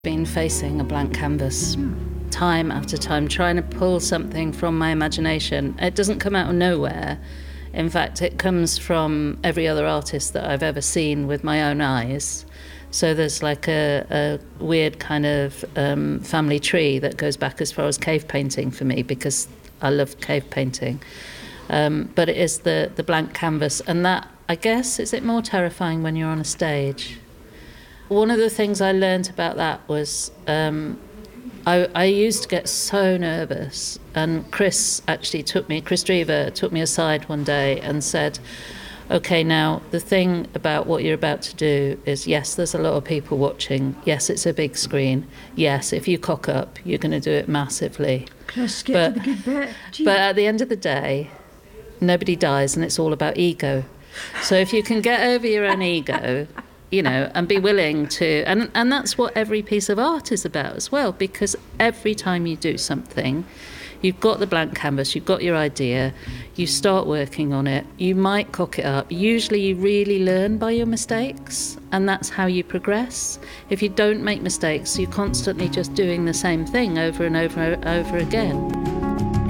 Been facing a blank canvas time after time, trying to pull something from my imagination. It doesn't come out of nowhere. In fact, it comes from every other artist that I've ever seen with my own eyes. So there's like a weird kind of family tree that goes back as far as cave painting for me, because I love cave painting. But it is the blank canvas, and that, I guess, is it more terrifying when you're on a stage? One of the things I learned about that was I used to get so nervous, and Chris Drever took me aside one day and said, okay, now the thing about what you're about to do is, yes, there's a lot of people watching, yes, it's a big screen, yes, if you cock up, you're going to do it massively. Let's get to the good bit. But at the end of the day, nobody dies, and it's all about ego. So if you can get over your own ego, you know, and be willing to, and that's what every piece of art is about as well, because every time you do something, you've got the blank canvas, you've got your idea, you start working on it, you might cock it up. Usually you really learn by your mistakes, and that's how you progress. If you don't make mistakes, you're constantly just doing the same thing over and over and over again.